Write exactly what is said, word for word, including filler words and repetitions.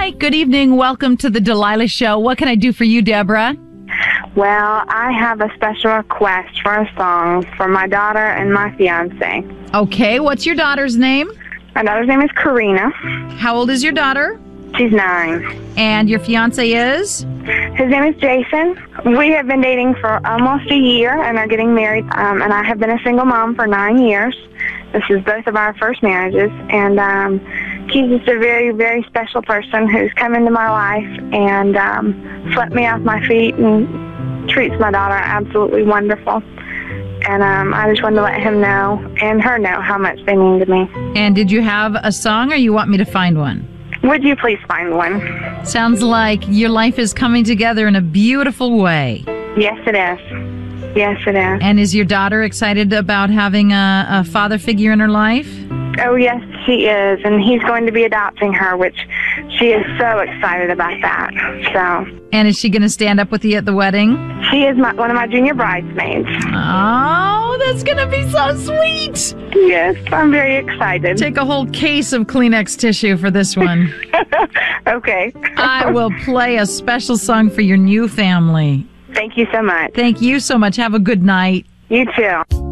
Hi, good evening. Welcome to the Delilah Show. What can I do for you, Deborah? Well, I have a special request for a song for my daughter and my fiance. Okay, what's your daughter's name? My daughter's name is Karina. How old is your daughter? She's nine. And your fiance is? His name is Jason. We have been dating for almost a year and are getting married. Um, and I have been a single mom for nine years. This is both of our first marriages. And um, he's just a very, very special person who's come into my life and um, swept me off my feet and treats my daughter absolutely wonderful. And um, I just wanted to let him know and her know how much they mean to me. And did you have a song or you want me to find one? Would you please find one? Sounds like your life is coming together in a beautiful way. Yes, it is. Yes, it is. And is your daughter excited about having a, a father figure in her life? Oh, yes, she is. And he's going to be adopting her, which she is so excited about that. So. And is she going to stand up with you at the wedding? She is my, one of my junior bridesmaids. Oh, that's going to be so sweet. Yes, I'm very excited. Take a whole case of Kleenex tissue for this one. Okay. I will play a special song for your new family. Thank you so much. Thank you so much. Have a good night. You too.